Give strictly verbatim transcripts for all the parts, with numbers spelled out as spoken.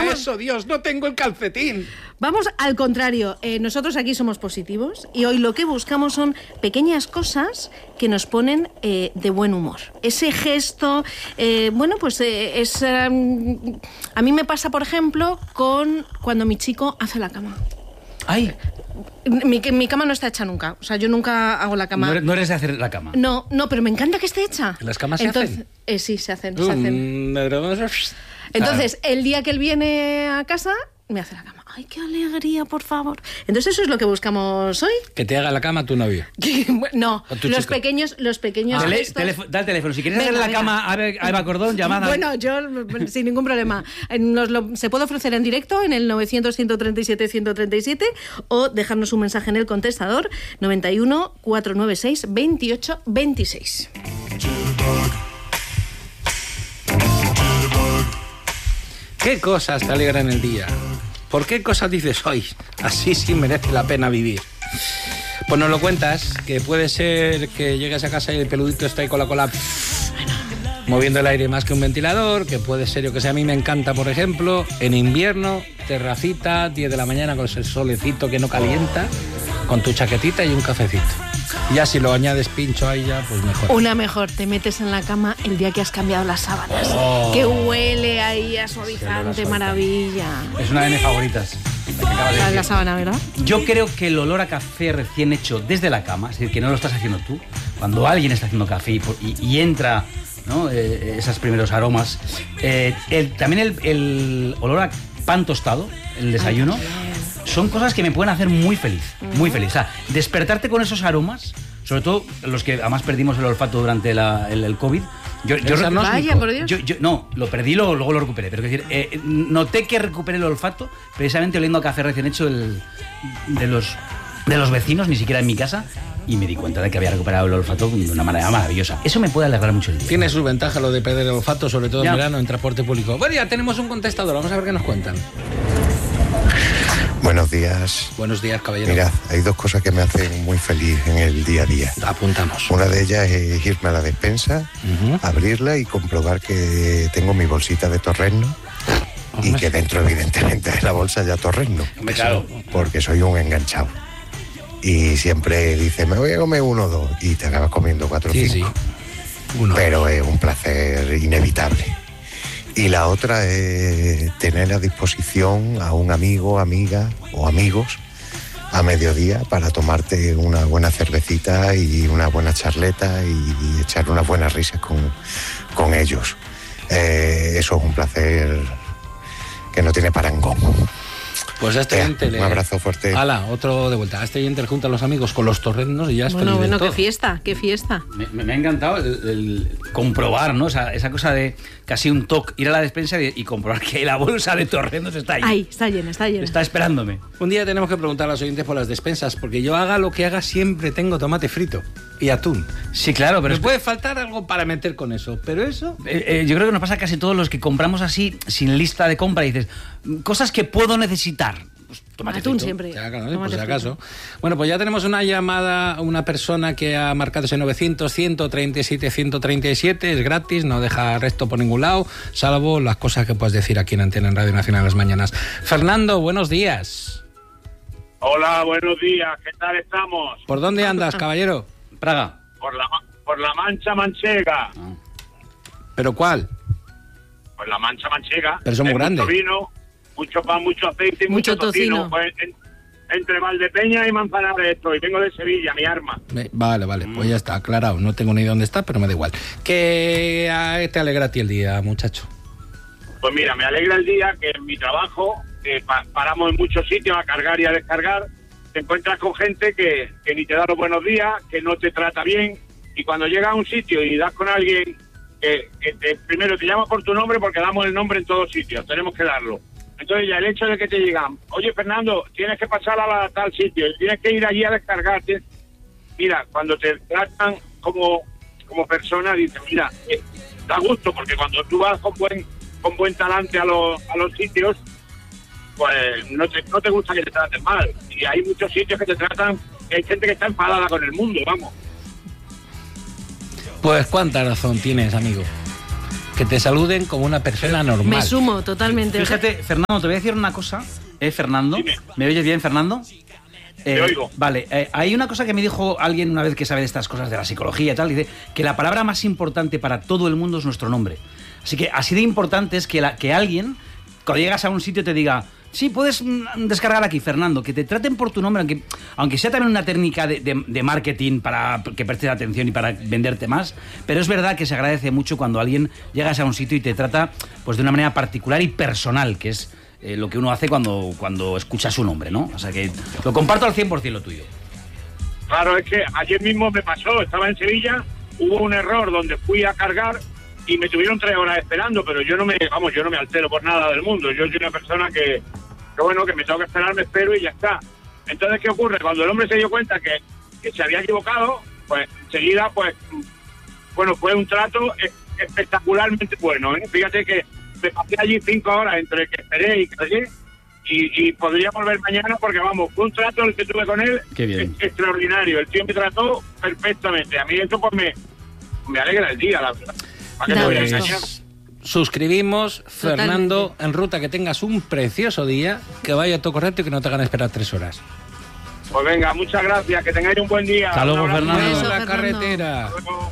vamos, eso, Dios, no tengo el calcetín. Vamos al contrario, eh, nosotros aquí somos positivos y hoy lo que buscamos son pequeñas cosas que nos ponen eh, de buen humor. Ese gesto, eh, bueno, pues eh, es... Eh, a mí me pasa, por ejemplo, con cuando mi chico hace la cama. ¡Ay! Mi, mi cama no está hecha nunca. O sea, yo nunca hago la cama. No eres, no eres de hacer la cama. No, no, pero me encanta que esté hecha. ¿Las camas Entonces, se hacen? Eh, sí, se hacen, se hacen. Mm, Entonces, el día que él viene a casa, me hace la cama. ¡Ay, qué alegría, por favor! Entonces, eso es lo que buscamos hoy. Que te haga la cama tu novio. No, ¿O tu los chico? pequeños, los pequeños Tele, gestos... telefo, da el teléfono. Si quieres Venga, hacer la venga. cama a a Eva Cordón, llamada. Bueno, yo sin ningún problema. Nos lo, se puede ofrecer en directo en el novecientos, ciento treinta y siete, ciento treinta y siete o dejarnos un mensaje en el contestador noventa y uno, cuatrocientos noventa y seis, veintiocho veintiséis. ¿Qué cosas te alegran el día? ¿Por qué cosas dices hoy? Así sí merece la pena vivir. Pues nos lo cuentas, que puede ser que llegues a casa y el peludito está ahí con la cola moviendo el aire más que un ventilador, que puede ser, yo que sé, a mí me encanta, por ejemplo, en invierno, terracita, diez de la mañana con ese solecito que no calienta, con tu chaquetita y un cafecito. Ya si lo añades pincho ahí ya, pues mejor. Una mejor, te metes en la cama el día que has cambiado las sábanas. Oh. Que huele ahí a suavizante, maravilla. Es una de mis favoritas. La que acabas de La, decir. la sábana, ¿verdad? Yo creo que el olor a café recién hecho desde la cama, es decir, que no lo estás haciendo tú, cuando alguien está haciendo café y, por- y- y entra, ¿no? eh, esos primeros aromas, eh, el- también el, el olor a pan tostado, el desayuno, son cosas que me pueden hacer muy feliz, muy feliz. O sea, despertarte con esos aromas, sobre todo los que además perdimos el olfato durante la- el, el COVID. Yo, yo, Esa no es Vaya, mi- por Dios. yo, yo- no, lo perdí, lo- luego lo recuperé. Pero es decir, eh, noté que recuperé el olfato precisamente oliendo a café recién hecho del- de, los, de los vecinos, ni siquiera en mi casa, y me di cuenta de que había recuperado el olfato de una manera maravillosa. Eso me puede alegrar mucho el día. Tiene sus ventajas lo de perder el olfato, sobre todo Ya. en verano, en transporte público. Bueno, ya tenemos un contestador, vamos a ver qué nos cuentan. Buenos días. Buenos días, caballero. Mirad, hay dos cosas que me hacen muy feliz en el día a día. Apuntamos. Una de ellas es irme a la despensa, Ujú. abrirla y comprobar que tengo mi bolsita de torrezno y Hombre. que dentro, evidentemente, de la bolsa ya torrezno. Hombre, claro. Porque soy un enganchado. Y siempre dice, me voy a comer uno o dos, y te acabas comiendo cuatro o Sí, sí. cinco. Uno. Pero es un placer inevitable. Y la otra es tener a disposición a un amigo, amiga o amigos a mediodía para tomarte una buena cervecita y una buena charleta y, y echar unas buenas risas con, con ellos. Eh, eso es un placer que no tiene parangón. Pues a este Ea, oyente un le... abrazo fuerte. Hala, otro de vuelta. A este oyente le junta a los amigos con los torreznos y ya es Bueno, feliz del bueno, qué todo. fiesta, qué fiesta. Me, me- me ha encantado el, el comprobar, ¿no? Esa, esa cosa de casi un toque, ir a la despensa y, y comprobar que la bolsa de torrendos está ahí. Ahí, está llena, está llena. Está esperándome. Un día tenemos que preguntar a los oyentes por las despensas, porque yo haga lo que haga siempre tengo tomate frito y atún. Sí, claro, pero Pero es- puede faltar algo para meter con eso, pero eso... Eh, eh, yo creo que nos pasa a casi todos los que compramos así, sin lista de compra, y dices, cosas que puedo necesitar. Pues, tomate Atún frito. siempre. Ya, claro, ¿eh? Tomate Por si frito. acaso. Bueno, pues ya tenemos una llamada, una persona que ha marcado ese novecientos, ciento treinta y siete, ciento treinta y siete, es gratis, no deja resto por ningún lado, salvo las cosas que puedes decir aquí en Antena en Radio Nacional las mañanas. Fernando, buenos días. Hola, buenos días, ¿qué tal estamos? ¿Por dónde andas, caballero? Praga. Por la, ma- por la Mancha Manchega. ¿Pero cuál? Por la Mancha Manchega. Pero son muy Hay grandes. Mucho vino, mucho pan, mucho aceite y Mucho mucho, tocino. tocino. Pues, en- entre Valdepeña y Manzanares estoy, vengo de Sevilla, mi arma. Me- Vale, vale, pues ya está, aclarado. No tengo ni idea dónde está, pero me da igual. ¿Qué eh, te alegra a ti el día, muchacho? Pues mira, me alegra el día que en mi trabajo, que pa- paramos en muchos sitios a cargar y a descargar, te encuentras con gente que, que ni te da los buenos días, que no te trata bien, y cuando llegas a un sitio y das con alguien que, que te- primero te llama por tu nombre, porque damos el nombre en todos sitios, tenemos que darlo. Entonces ya el hecho de que te llegan, oye Fernando, tienes que pasar a la, tal sitio, tienes que ir allí a descargar, tienes- mira, cuando te tratan como, como persona, dices, mira, eh, da gusto, porque cuando tú vas con buen con buen talante a los, a los sitios, pues no te, no te gusta que te traten mal. Y hay muchos sitios que te tratan, hay gente que está enfadada con el mundo, vamos. Pues cuánta razón tienes, amigo. que te saluden como una persona normal. Me sumo totalmente. Fíjate, Fernando, te voy a decir una cosa. ¿Eh, Fernando? Dime. ¿Me oyes bien, Fernando? Eh, Te oigo. Vale, eh, hay una cosa que me dijo alguien una vez que sabe de estas cosas de la psicología y tal, dice que la palabra más importante para todo el mundo es nuestro nombre. Así que así de importante es que, la, que alguien, cuando llegas a un sitio, te diga, sí, puedes mm, descargar aquí, Fernando, que te traten por tu nombre, aunque, aunque sea también una técnica de, de, de marketing para que prestes atención y para venderte más, pero es verdad que se agradece mucho cuando alguien llegas a un sitio y te trata pues de una manera particular y personal, que es eh, lo que uno hace cuando, cuando escucha su nombre, ¿no? O sea que lo comparto al cien por ciento lo tuyo. Claro, es que ayer mismo me pasó, estaba en Sevilla, hubo un error donde fui a cargar y me tuvieron tres horas esperando, pero yo no me, vamos, yo no me altero por nada del mundo. Yo soy una persona que, que bueno, que me tengo que esperar, me espero y ya está. Entonces, ¿qué ocurre? Cuando el hombre se dio cuenta que, que se había equivocado, pues enseguida, pues, bueno, fue un trato espectacularmente bueno, ¿eh? Fíjate que me pasé allí cinco horas entre que esperé y callé, y, y podría volver mañana porque, vamos, fue un trato el que tuve con él. Qué bien. Es, extraordinario. El tío me trató perfectamente. A mí eso, pues, me, me alegra el día, la verdad. ¿Para qué te voy a engañar? Suscribimos, Fernando, Totalmente. en ruta, que tengas un precioso día, que vaya todo correcto y que no te hagan esperar tres horas. Pues venga, muchas gracias, que tengáis un buen día. Hasta luego, Un abrazo. Fernando. Beso, En la Fernando. carretera. Hasta luego.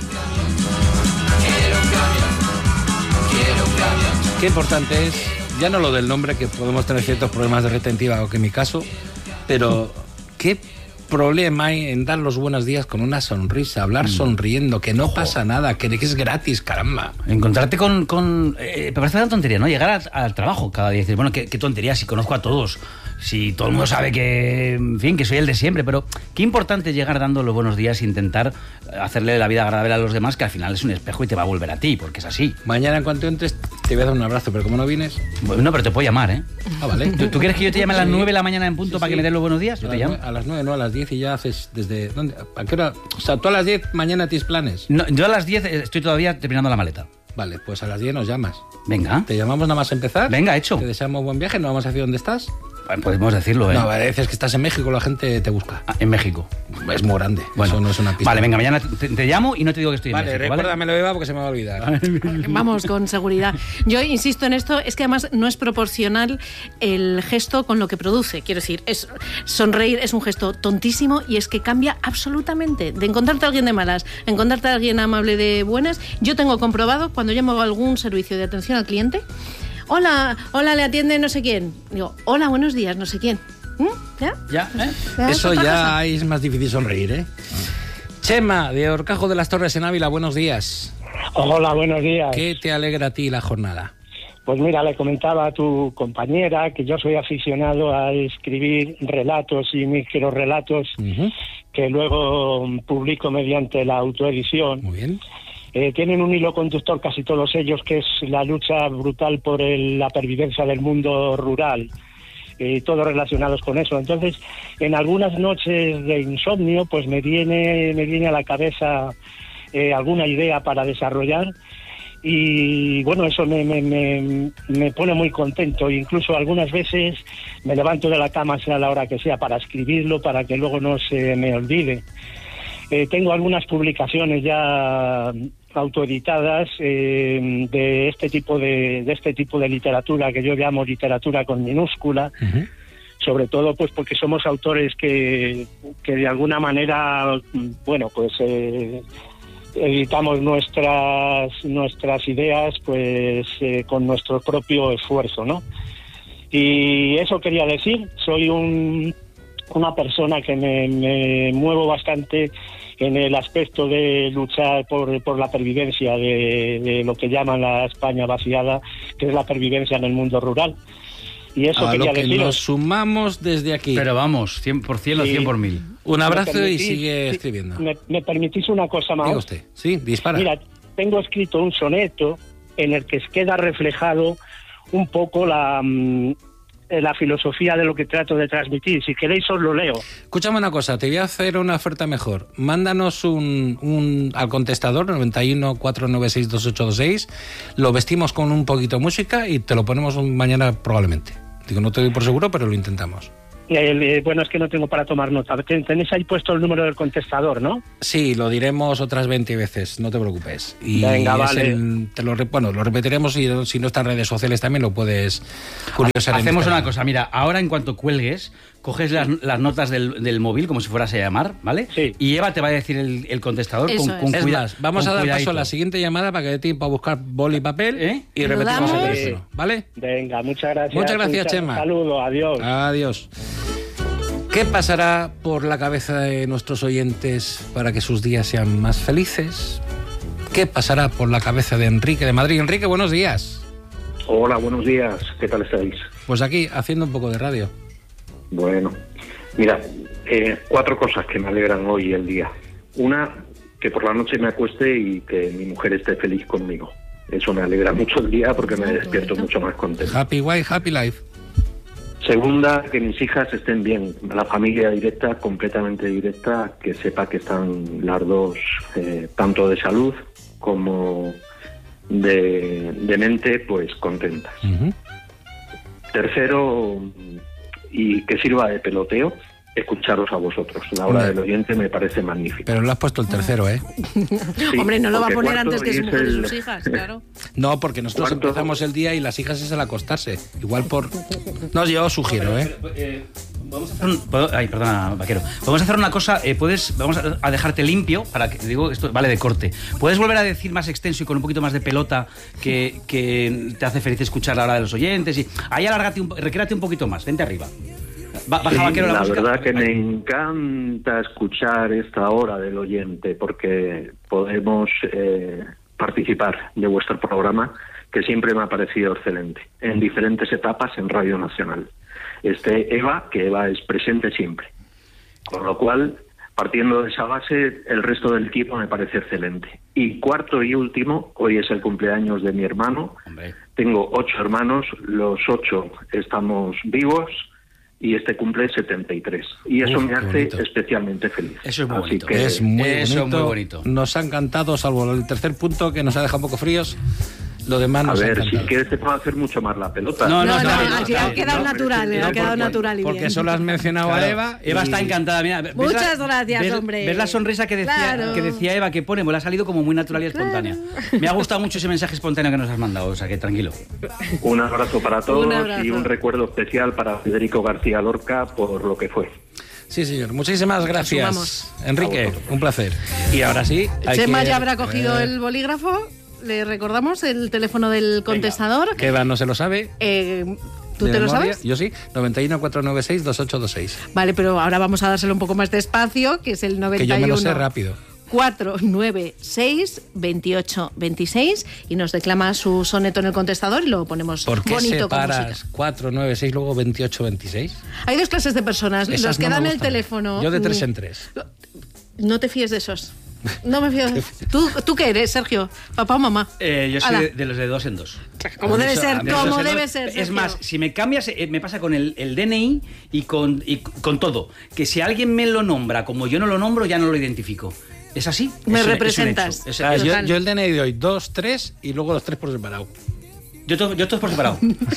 Qué importante es, ya no lo del nombre, que podemos tener ciertos problemas de retentiva, o que en mi caso, pero qué problema hay en dar los buenos días con una sonrisa, hablar sonriendo, que no pasa nada, que es gratis, caramba. Encontrarte con... con eh, me parece una tontería, ¿no? Llegar al, al trabajo cada día y decir, bueno, qué, qué tontería, si conozco a todos, si todo el mundo sabe que, en fin, que soy el de siempre, pero qué importante es llegar dando los buenos días e intentar hacerle la vida agradable a los demás, que al final es un espejo y te va a volver a ti, porque es así. Mañana en cuanto entres te voy a dar un abrazo, pero como no vienes... Bueno, pero te puedo llamar, ¿eh? Ah, vale. ¿Tú, tú quieres que yo te llame a las Sí. nueve de la mañana en punto Sí, para que sí. me des los buenos días? A Yo te las llamo. nue- a las nueve, no, a las diez y ya haces desde... ¿Dónde? ¿A qué hora? O sea, tú a las diez mañana tienes planes. No, yo a las diez estoy todavía terminando la maleta. Vale, pues a las diez nos llamas. Venga. Te llamamos nada más empezar. Venga, hecho. Te deseamos buen viaje, no vamos a decir dónde estás. Podemos decirlo, ¿eh? No, a veces que estás en México, la gente te busca. Ah, en México. Es muy grande, eso no es una pista. Vale, venga, mañana te, te llamo y no te digo que estoy en Vale, México, ¿vale? recuérdamelo, Eva, porque se me va a olvidar. Vamos, con seguridad. Yo insisto en esto, es que además no es proporcional el gesto con lo que produce. Quiero decir, es sonreír es un gesto tontísimo y es que cambia absolutamente. De encontrarte a alguien de malas, encontrarte a alguien amable de buenas. Yo tengo comprobado, cuando llamo a algún servicio de atención al cliente, hola, hola, le atiende no sé quién. Digo, hola, buenos días, no sé quién. ¿Mm? ¿Ya? Ya, ¿eh? ¿Ya? Eso ¿Otra ya cosa? es más difícil sonreír, ¿eh? Chema, de Horcajo de las Torres en Ávila, buenos días. Hola, buenos días. ¿Qué te alegra a ti la jornada? Pues mira, le comentaba a tu compañera que yo soy aficionado a escribir relatos y microrelatos Ujú, que luego publico mediante la autoedición. muy bien. Eh, tienen un hilo conductor casi todos ellos, que es la lucha brutal por el- la pervivencia del mundo rural, y todos relacionados con eso. Entonces, en algunas noches de insomnio, pues me viene, me viene a la cabeza eh, alguna idea para desarrollar, y bueno, eso me, me, me, me pone muy contento. Incluso algunas veces me levanto de la cama, sea la hora que sea, para escribirlo, para que luego no se me olvide. Eh, tengo algunas publicaciones ya autoeditadas eh, de este tipo de, de este tipo de literatura que yo llamo literatura con minúscula, Ujú. sobre todo pues porque somos autores que, que de alguna manera, bueno, pues eh, editamos nuestras nuestras ideas pues eh, con nuestro propio esfuerzo, ¿no? Y eso quería decir, soy un una persona que me, me muevo bastante en el aspecto de luchar por, por la pervivencia de, de lo que llaman la España vaciada, que es la pervivencia en el mundo rural. Y eso A lo quería que deciros. nos sumamos desde aquí. Pero vamos, cien por ciento o Sí. cien por mil. Un abrazo ¿Me y permitís- sigue sí, escribiendo. ¿Me, me permitís una cosa más? Diga usted. Sí, dispara. Mira, tengo escrito un soneto en el que queda reflejado un poco la, mm, la filosofía de lo que trato de transmitir. Si queréis os lo leo. Escúchame una cosa, te voy a hacer una oferta mejor. Mándanos un, un al contestador noventa y uno, cuatrocientos noventa y seis, veintiocho veintiséis, lo vestimos con un poquito de música y te lo ponemos mañana probablemente. Digo, no te doy por seguro, pero lo intentamos. El, eh, bueno, es que no tengo para tomar nota. Ten- Tenéis ahí puesto el número del contestador, ¿no? Sí, lo diremos otras veinte veces, no te preocupes. Y Venga, es vale. el- te lo, re- bueno, lo repetiremos y si no está en redes sociales también lo puedes curiosar. en Hacemos Instagram. una cosa, mira, ahora en cuanto cuelgues, coges las, las notas del, del móvil como si fueras a llamar, ¿vale? Sí. Y Eva te va a decir el, el contestador Eso con, es. con Es cuida- más, vamos con a dar cuidadito. paso a la siguiente llamada para que dé tiempo a buscar boli y papel ¿Eh? y ¿Lo repetimos el damos? teléfono, ¿vale? Venga, muchas gracias. Muchas gracias, Un Chema. saludo, adiós. Adiós. ¿Qué pasará por la cabeza de nuestros oyentes para que sus días sean más felices? ¿Qué pasará por la cabeza de Enrique de Madrid? Enrique, buenos días. Hola, buenos días. ¿Qué tal estáis? Pues aquí, haciendo un poco de radio. Bueno, mira, eh, cuatro cosas que me alegran hoy el día. Una, que por la noche me acueste y que mi mujer esté feliz conmigo. Eso me alegra mucho el día porque me despierto mucho más contento. Happy wife, happy life. Segunda, que mis hijas estén bien. La familia directa, completamente directa, que sepa que están las dos, eh, tanto de salud como de, de mente, pues contentas. Uh-huh. Tercero, y que sirva de peloteo, escucharos a vosotros. La hora Hombre. del oyente me parece magnífica. Pero lo has puesto el tercero, ¿eh? Sí, Hombre, no lo va a porque poner cuarto antes que su es mujer y el- sus hijas, claro. No, porque nosotros Cuarto. empezamos el día y las hijas es al acostarse. Igual por... No, yo os sugiero, ¿eh? Eh, Podemos hacer un, puedo- ay, perdona, vaquero. Podemos hacer una cosa, eh, puedes, vamos a, a dejarte limpio, para que, digo, esto vale de corte. ¿Puedes volver a decir más extenso y con un poquito más de pelota que, que te hace feliz escuchar la hora de los oyentes? Y ahí alárgate, un, recréate un poquito más, vente arriba. Ba- baja, Sí, vaquero, la, la música. verdad que Ay. me encanta escuchar esta hora del oyente porque podemos eh, participar de vuestro programa, que siempre me ha parecido excelente, en diferentes etapas en Radio Nacional. Este Eva, que Eva es presente siempre. Con lo cual, partiendo de esa base, el resto del equipo me parece excelente. Y cuarto y último, hoy es el cumpleaños de mi hermano. Hombre. Tengo ocho hermanos, los ocho estamos vivos y este cumple setenta y tres. Y eso Uf, me qué hace bonito. especialmente feliz. Eso es muy Así bonito. que- Es muy Eso es bonito. muy bonito. Nos ha encantado, salvo el tercer punto que nos ha dejado un poco fríos. Lo demás A nos ha ver, si encantado. quieres te puedo hacer mucho más la pelota. No, No, no, no, no, no, sí, ha no, quedado no, natural, no, ha no, quedado porque- natural y Porque bien. solo has mencionado Claro, a Eva. Eva y- está encantada. Mira, ¿ves Muchas la- gracias, ves- hombre. ¿Ves la sonrisa que decía, Claro. que decía Eva que pone? Pues le ha salido como muy natural y espontánea. Me ha gustado mucho ese mensaje espontáneo que nos has mandado, o sea que tranquilo. Un abrazo para todos Un abrazo. y un recuerdo especial para Federico García Lorca por lo que fue. Sí, señor. Muchísimas gracias, Sumamos. Enrique. Un placer. Y ahora sí. hay Chema que- ya habrá cogido eh, el bolígrafo. Le recordamos el teléfono del contestador. Que Eva no se lo sabe. Eh, ¿Tú de te lo memoria. sabes? Yo sí. noventa y uno, cuatrocientos noventa y seis, veintiocho veintiséis. Vale, pero ahora vamos a dárselo un poco más despacio, que es el noventa Que y yo uno me lo sé rápido. cuatrocientos noventa y seis, veintiocho veintiséis y nos declama su soneto en el contestador y lo ponemos ¿Por qué bonito con música. separas cuatro, nueve, seis, luego veintiocho, veintiséis? Hay dos clases de personas, Esas los que no me dan el gustan. teléfono. Yo de tres mm, en tres. No te fíes de esos. No me fío. ¿Tú, ¿Tú qué eres, Sergio? ¿Papá o mamá? Eh, yo soy Ala. de, de los de dos en dos. Como debe Eso, ser, de dos como en dos. debe ser, Es Sergio. más, si me cambias, eh, me pasa con el, el D N I y con, y con todo. Que si alguien me lo nombra como yo no lo nombro, ya no lo identifico. ¿Es así? Me Es un- representas. es un hecho. Es- Ah, es- yo, total. yo el D N I doy dos, tres y luego los tres por separado. yo, todo, yo todo por separado.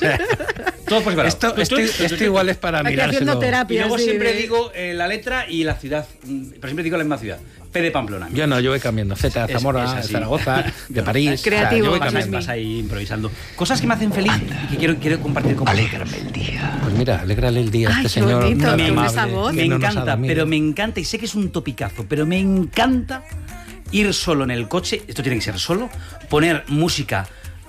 Todos por separado. Esto, Tú, esto, tú, esto tú, igual es para Aquí mirárselo. haciendo Y terapia. luego sí, siempre de- digo eh, la letra y la ciudad. Mm, Pero siempre digo la misma ciudad. P de Pamplona. Yo no, yo voy cambiando. Z de Es- Zamora, es así. Zaragoza, de París. Creativo. yo voy Vas, cambiando. vas ahí improvisando. Cosas que me hacen feliz y que quiero, quiero compartir con vosotros. Pues mira, alégrale el día a Ay, este qué señor. bonito, tan con amable, esa voz. que Me no nos ha encanta, dado miedo. pero me encanta, y sé que es un topicazo, pero me encanta ir solo en el coche, esto tiene que ser solo, poner música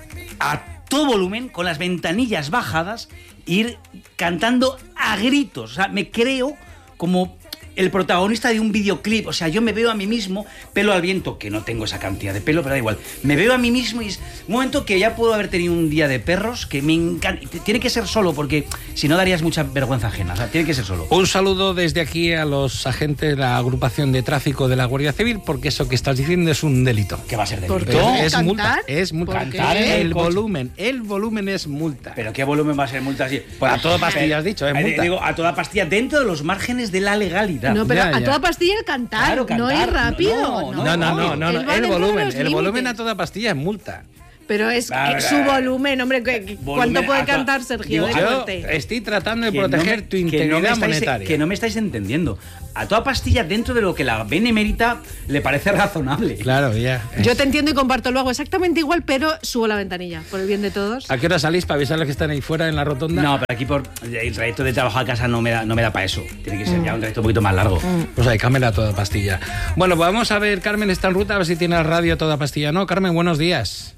a todo volumen, con las ventanillas bajadas, ir cantando a gritos. O sea, me creo como el protagonista de un videoclip. O sea, yo me veo a mí mismo, pelo al viento, que no tengo esa cantidad de pelo, pero da igual. Me veo a mí mismo y es un momento que ya puedo haber tenido un día de perros, que me encanta. Tiene que ser solo, porque si no darías mucha vergüenza ajena. O sea, tiene que ser solo. Un saludo desde aquí a los agentes de la agrupación de tráfico de la Guardia Civil, porque eso que estás diciendo es un delito. ¿Qué va a ser ¿Por delito? qué? Es, es ¿Cantar? multa, es multa. ¿Por qué? Cantar en el El coche. volumen, el volumen es multa. ¿Pero qué volumen va a ser multa así? Pues a toda pastilla has dicho, es Eh, multa. Digo, a toda pastilla, dentro de los márgenes de la legalidad. No, pero Ya, a ya. toda pastilla el cantar, Claro, no cantar, ir rápido. no, No, no, no, no, no, Él el va dentro de volumen, los el volumen a límites. toda pastilla es multa. Pero es Ah, eh, su volumen, hombre. ¿Cuánto volumen, puede a- cantar Sergio? digo, de yo- fuerte? Estoy tratando de Que no proteger me- tu que no me integridad estáis- monetaria. Que no me estáis entendiendo. A toda pastilla, dentro de lo que la benemérita le parece razonable. Claro, ya. Yo te entiendo y comparto, lo hago exactamente igual, pero subo la ventanilla, por el bien de todos. ¿A qué hora salís para avisar a los que están ahí fuera en la rotonda? No, pero aquí por el trayecto de trabajo a casa no me da, no me da para eso. Tiene que ser ya un trayecto un poquito más largo. Pues ahí, cámela a toda pastilla. Bueno, pues vamos a ver, Carmen está en ruta, a ver si tiene la radio a toda pastilla. No, Carmen, buenos días.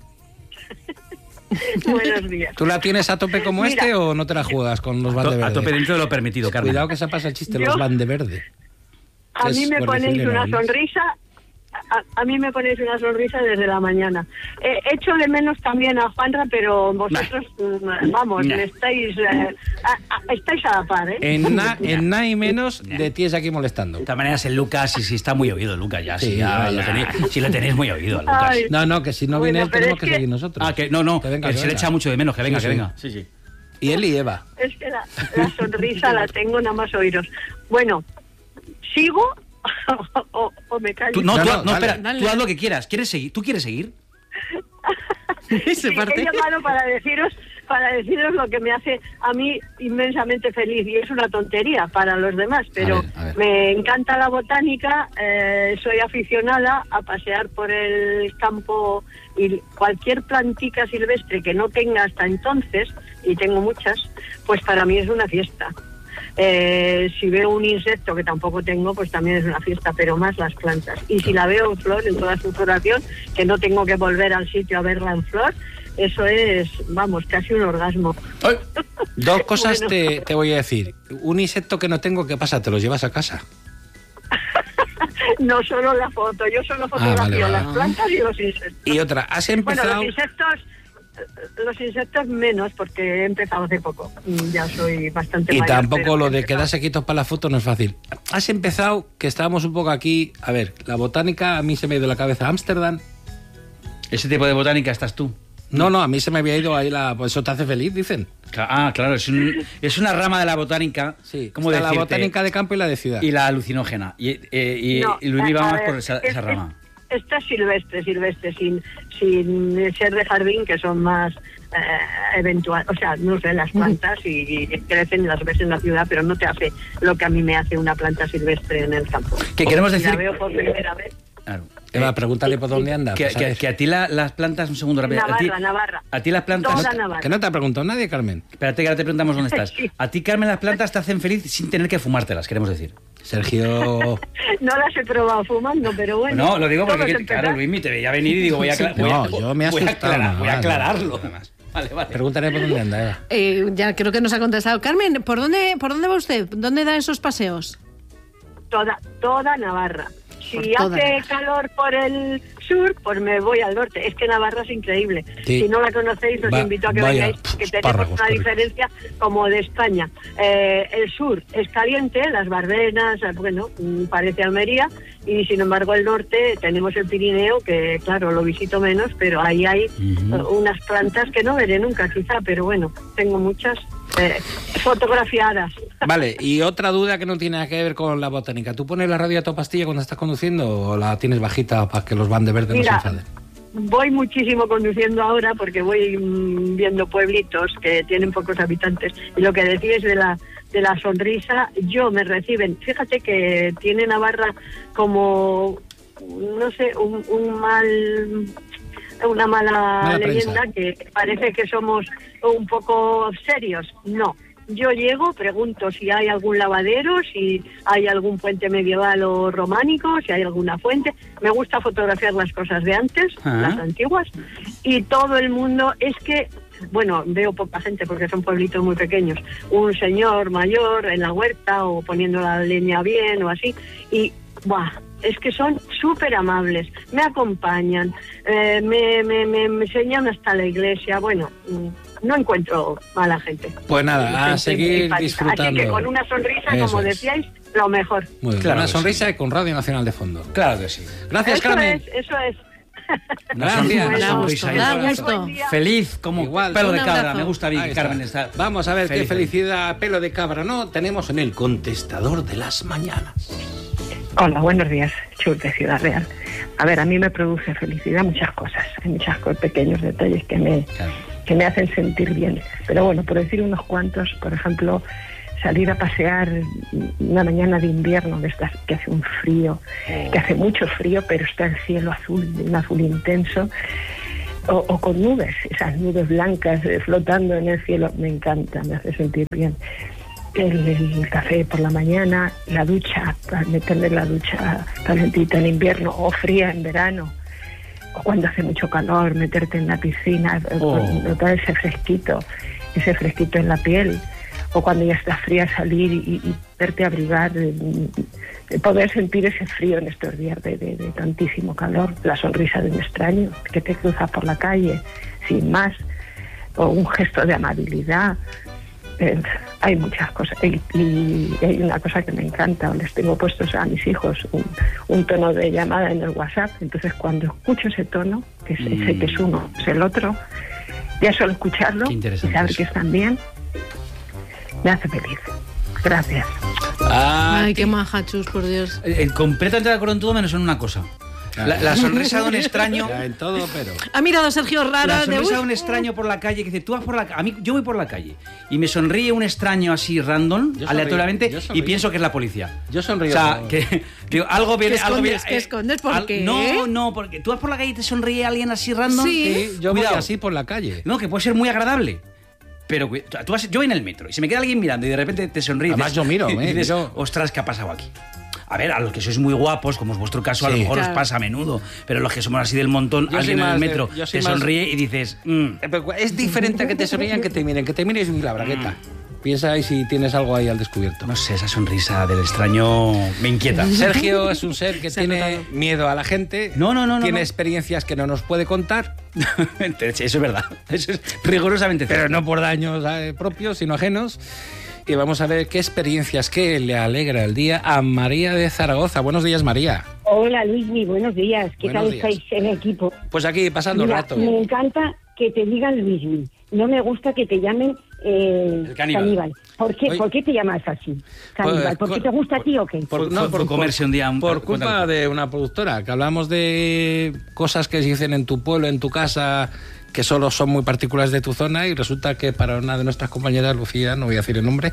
Buenos días. ¿Tú la tienes a tope como Mira. este o no te la juegas con los A, van to- de a verde? tope dentro de lo permitido, Carmen. Cuidado que se pasa el chiste, Yo- los van de verde. A Es mí me por ponéis decirle una nombres. sonrisa, a, a mí me ponéis una sonrisa desde la mañana. Eh, echo de menos también a Juanra, pero vosotros, mm, vamos, Nah. me estáis, eh, a- a- estáis a la par, ¿eh? En nada en na y menos de ti es aquí molestando. De todas maneras, el Lucas, sí, sí, está muy oído, Lucas, ya. Sí, Sí, ya, ya, lo ya. tenéis, sí lo tenéis muy oído, Lucas. Ay. No, no, que si no Bueno, viene él pero tenemos es que que- seguir nosotros. Ah, que no, no, Que venga, que que se le venga. echa mucho de menos, que venga, Sí, que sí. venga. Sí, sí. Y él y Eva. Es que la, la sonrisa la tengo nada más oíros. Bueno, ¿sigo o, o me callo? Tú, no, No, tú, no, no, dale. espera, Dale. tú haz lo que quieras. ¿Quieres seguir? ¿Tú quieres seguir? Se Sí, parte. he llamado para deciros para deciros lo que me hace a mí inmensamente feliz, y es una tontería para los demás, pero A ver, a ver. me encanta la botánica, eh, soy aficionada a pasear por el campo, y cualquier plantica silvestre que no tenga hasta entonces, y tengo muchas, pues para mí es una fiesta. Eh, si veo un insecto que tampoco tengo, pues también es una fiesta, pero más las plantas. Y si la veo en flor, en toda su floración, que no tengo que volver al sitio a verla en flor, eso es, vamos, casi un orgasmo. Dos cosas Bueno. te, te voy a decir. Un insecto que no tengo, ¿qué pasa? ¿Te los llevas a casa? No solo la foto, yo solo Ah, vale, fotografío vale. las plantas y los insectos. Y otra, has Bueno, empezado... los insectos, los insectos menos, porque he empezado hace poco. Mm, Ya soy bastante Y mayor, tampoco pero lo he de empezado. quedarse quietos para la foto no es fácil. Has empezado, que estábamos un poco aquí... A ver, la botánica a mí se me ha ido la cabeza a Ámsterdam. Ese tipo de botánica estás tú. No, no, a mí se me había ido ahí la... Pues eso te hace feliz, dicen. Cla- Ah, claro, es, un- es una rama de la botánica. Sí, ¿Cómo está la decirte? botánica de campo y la de ciudad. Y la alucinógena. Y, eh, y, No, y Luis a- va a más ver, por esa, es- esa es- rama. Esta es silvestre, silvestre, sin, sin ser de jardín, que son más eh, eventual, o sea, no sé, las plantas y, y crecen, las ves en la ciudad, pero no te hace lo que a mí me hace una planta silvestre en el campo. Que queremos Si decir... la veo por primera vez. Claro. Eva, Eh, pregúntale por dónde anda. Que, pues, que- ¿sabes? que a ti la- las plantas, un segundo rápido. a ti, Navarra, Navarra. A ti las plantas... Toda no te- Navarra. Que no te ha preguntado nadie, Carmen. Espérate que ahora te preguntamos dónde estás. Sí. A ti, Carmen, las plantas te hacen feliz sin tener que fumártelas, queremos decir. Sergio... No las he probado fumando, pero bueno. No, lo digo porque, todo es que- empezar. claro, Luis, te veía venir y digo, voy a, acla- Sí. voy a- No, yo me he voy a asustado, aclarar- no, voy a no, aclararlo. no, además. Vale, vale. Pregúntale por dónde anda, Eva. Eh, ya creo que nos ha contestado. Carmen, ¿por dónde, ¿por dónde va usted? ¿Dónde da esos paseos? Toda, toda Navarra. Por Si toda hace Navarra. calor por el sur, pues me voy al norte. Es que Navarra es increíble. Sí. Si no la conocéis, os Va- invito a que vaya, vengáis, que pf, tenemos espárragos, una qué rico. diferencia como de España. Eh, el sur es caliente, las Bardenas, eh, bueno, mm, parece Almería, y sin embargo el norte tenemos el Pirineo, que claro, lo visito menos, pero ahí hay Ujú. eh, unas plantas que no veré nunca quizá, pero bueno, tengo muchas eh, fotografiadas. Vale, y otra duda que no tiene nada que ver con la botánica. ¿Tú pones la radio a toda pastilla cuando estás conduciendo o la tienes bajita para que los van de verde no se Mira, enfaden? voy muchísimo conduciendo ahora porque voy mm, viendo pueblitos que tienen pocos habitantes, y lo que decías de la de la sonrisa, yo me reciben. Fíjate que tiene Navarra como, no sé, un, un mal... una mala, Mala leyenda, prensa. que parece que somos un poco serios. No. Yo llego, pregunto si hay algún lavadero, si hay algún puente medieval o románico, si hay alguna fuente. Me gusta fotografiar las cosas de antes, Ah. las antiguas, y todo el mundo, es que, bueno, veo poca gente porque son pueblitos muy pequeños, un señor mayor en la huerta o poniendo la leña bien o así, y ¡buah! Es que son súper amables, me acompañan, eh, me, me, me, me enseñan hasta la iglesia. Bueno, mm, no encuentro mala gente. Pues nada, a Gente seguir simpática. disfrutando. Así que con una sonrisa, Eso como es. decíais, lo mejor. Muy bien, Claro una que sonrisa y con Radio Nacional de fondo. Claro que sí. Gracias, Eso Carmen. es, eso es. Gracias. Una Da sonrisa gusto, ahí. da gusto. Buen día. Feliz como Igual. pelo de Un cabra. abrazo. Me gusta bien Ahí que está. Carmen está. Vamos a ver Feliz, qué felicidad, pelo de cabra, ¿no? Tenemos en el contestador de las mañanas. Hola, buenos días, Chus de Ciudad Real. A ver, a mí me produce felicidad muchas cosas, hay muchos pequeños detalles que me, claro. que me hacen sentir bien. Pero bueno, por decir unos cuantos, por ejemplo, salir a pasear una mañana de invierno, de estas que hace un frío, que hace mucho frío, pero está el cielo azul, un azul intenso, o, o con nubes, esas nubes blancas eh, flotando en el cielo, me encanta, me hace sentir bien. El, el café por la mañana, la ducha, para meterle la ducha calentita en invierno o fría en verano, o cuando hace mucho calor, meterte en la piscina, oh. notar ese fresquito, ese fresquito en la piel, o cuando ya está fría salir y, y verte abrigar, de, de poder sentir ese frío en estos días de, de, de tantísimo calor, la sonrisa de un extraño que te cruza por la calle, sin más, o un gesto de amabilidad. Eh, hay muchas cosas y, y hay una cosa que me encanta, les tengo puestos a mis hijos un, un tono de llamada en el WhatsApp, entonces cuando escucho ese tono, que es, mm. ese que es uno, es el otro, ya solo escucharlo y saber que están bien, me hace feliz. Gracias. Ah, Ay, qué maja, Chus, por Dios. Eh, eh, completamente de acuerdo en todo menos en una cosa. La, la sonrisa de un extraño. Ya, en todo, pero. Ha mirado Sergio raro. La sonrisa de, de un extraño por la calle que dice, tú vas por la calle. A mí, yo voy por la calle y me sonríe un extraño así random, yo aleatoriamente, sonrío, yo y pienso que es la policía. Yo sonrío. O sea, que digo, algo viene. ¿Qué algo escondes? viene ¿Qué escondes? ¿Por al, qué? No, no, porque tú vas por la calle y te sonríe alguien así random. Sí, sí yo Cuidado. voy así por la calle. No, que puede ser muy agradable. Pero tú vas, yo voy en el metro y se me queda alguien mirando y de repente te sonríes. Además, yo miro, ¿eh? Y dices, yo... ostras, ¿qué ha pasado aquí? A ver, a los que sois muy guapos, como es vuestro caso, sí, a lo mejor claro. os pasa a menudo, pero los que somos así del montón, yo alguien en el metro de, te sonríe más... y dices... Mm. Es diferente a que te sonrían que te miren, que te mires y la bragueta. Mm. Piensa ahí si tienes algo ahí al descubierto. No sé, esa sonrisa del extraño me inquieta. Sergio es un ser que tiene miedo a la gente. No, no, no. Tiene no, no. experiencias que no nos puede contar. Eso es verdad. Eso es rigurosamente cierto. Pero no por daños eh, propios, sino ajenos. Y vamos a ver qué experiencias que le alegra el día a María de Zaragoza. Buenos días, María. Hola, Luismi, buenos días. ¿Qué buenos tal días. estáis en equipo? Pues aquí, pasando Mira, el rato. Me encanta que te digan Luismi. No me gusta que te llamen eh, el caníbal. caníbal. ¿Por qué, ¿Por qué te llamas así? Caníbal. ¿Por qué te gusta a ti o qué? Por, no, por, por comerse un día. Un, por culpa de una productora, que hablamos de cosas que se dicen en tu pueblo, en tu casa, que solo son muy particulares de tu zona, y resulta que para una de nuestras compañeras, Lucía, no voy a decir el nombre,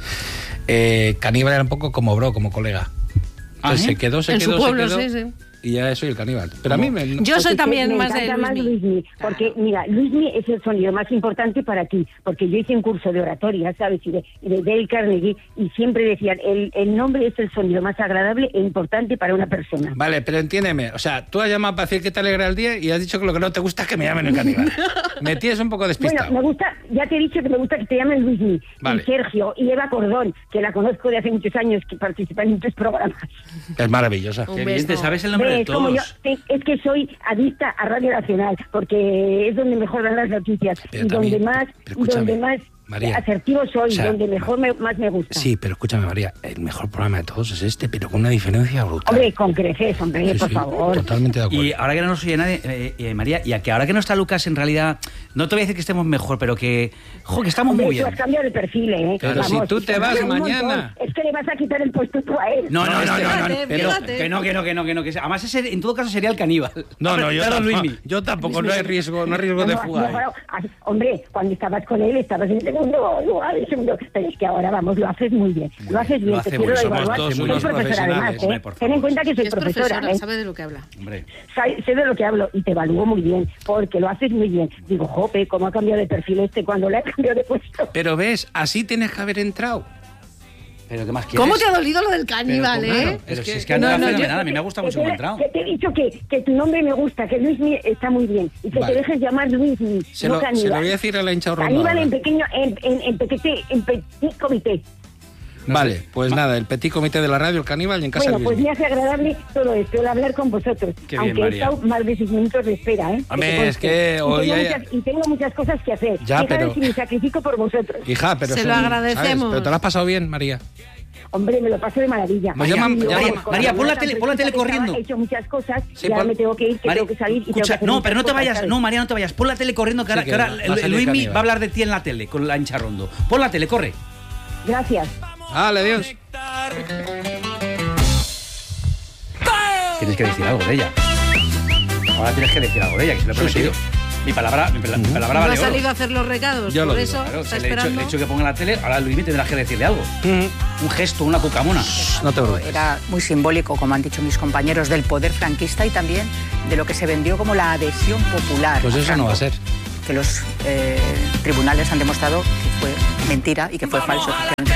eh, caníbal era un poco como bro, como colega. Entonces ¿Ah, se quedó, se en quedó, su pueblo, se quedó. Sí, sí. Y ya soy el caníbal. Pero a mí me... Yo soy también me más de más Luismi. Porque, mira, Luismi es el sonido más importante para ti. Porque yo hice un curso de oratoria, ¿sabes? Y de, y de Dale Carnegie. Y siempre decían, el, el nombre es el sonido más agradable e importante para una persona. Vale, pero entiéndeme. O sea, tú has llamado para decir que te alegra el día y has dicho que lo que no te gusta es que me llamen el caníbal. Me tienes un poco despistado. Bueno, me gusta... Ya te he dicho que me gusta que te llamen Luismi. Vale. Y Sergio y Eva Cordón, que la conozco de hace muchos años, que participa en muchos programas. Es maravillosa. Qué bien, te sabes el nombre de, de todos. Yo, te, es que soy adicta a Radio Nacional, porque es donde mejor dan las noticias. Pero y también, donde más, donde más María, asertivo soy, o sea, donde mejor me, María, más me gusta. Sí, pero escúchame, María, el mejor programa de todos es este, pero con una diferencia brutal. Hombre, con creces, hombre, sí, por sí, favor. Totalmente de acuerdo. Y ahora que no nos oye nadie, eh, eh, María, y a que ahora que no está Lucas, en realidad, no te voy a decir que estemos mejor, pero que, jo, que estamos hombre, muy bien. Tú has cambiado de perfil, ¿eh? Pero Vamos, si tú te vas mañana... Es que le vas a quitar el puesto tú a él. No, no, no, no, no, no, pero, que no, que no, que no, que no, que además ese en todo caso sería el caníbal. No, no, yo tampoco, yo tampoco, no hay riesgo, no hay riesgo no, de no, fuga. No, no, hombre, cuando estabas con él estabas en el segundo lugar, el segundo, pero es que ahora, vamos, lo haces muy bien, lo haces bien, lo te hace quiero muy, evaluar. todos Soy unos profesora además, ¿eh? hombre, Ten en cuenta que soy es profesora, profesora, ¿eh? sabe de lo que habla. Hombre. Sé, sé de lo que hablo y te evalúo muy bien, porque lo haces muy bien. Digo, jope, ¿cómo ha cambiado de perfil este cuando le ha cambiado de puesto? Pero ves, así tienes que haber entrado. ¿Pero qué más quieres? ¿Cómo te ha dolido lo del caníbal, pero, eh? Claro, pero es que, es que no, no, no, fenomenal, yo, a mí me gusta mucho cómo ha entrado. Que te he dicho que, que tu nombre me gusta, que Luismi está muy bien, y que vale. te dejes llamar Luismi, Se, no lo, caníbal. se lo voy a decir a la hincha ronda. Caníbal en pequeño, en, en, en pequeño, en petit comité. No vale, sé. Pues Ma nada, el petit comité de la radio, el caníbal y en casa Bueno, Luis. pues me hace agradable todo esto, el hablar con vosotros. Qué aunque bien, he estado más de seis minutos de espera, ¿eh? Hombre, es que hoy y tengo, hay... muchas, y tengo muchas cosas que hacer. Ya, Fíjate pero... si me sacrifico por vosotros. Hija, pero... Se son, lo agradecemos. ¿sabes? Pero te lo has pasado bien, María. Hombre, me lo paso de maravilla. María, María, María, María, María pon la tele, pon la tele corriendo. He hecho muchas cosas sí, y ahora pon... me tengo que ir, que María, tengo que salir y escucha, tengo que no, pero no te cosas, vayas, ¿sabes? no, María, no te vayas. Pon la tele corriendo, que sí, ahora, que que ahora Luismi va a hablar de ti en la tele, con la hincha rondo. Pon la tele, corre. Gracias. Dale, adiós. tienes que decir algo de ella. Ahora tienes que decir algo de ella, que se lo he prometido. Sí, sí. Mi palabra, mi, mi palabra No vale ha oro. salido a hacer los recados, Yo por lo eso digo, Claro, está si le he hecho, esperando. le he hecho que ponga la tele, ahora Luis tendrás que decirle algo. Mm. Un gesto, una cucamona. No te preocupes. Era muy simbólico, como han dicho mis compañeros, del poder franquista y también de lo que se vendió como la adhesión popular. Pues a eso no va a Franco, ser. Que los eh, tribunales han demostrado que fue mentira y que fue falso.